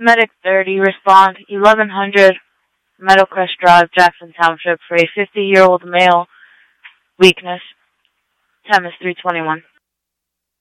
Medic 30, respond 1100 Meadowcrest Drive, Jackson Township, for a 50-year-old male. Weakness. Time is 3:21.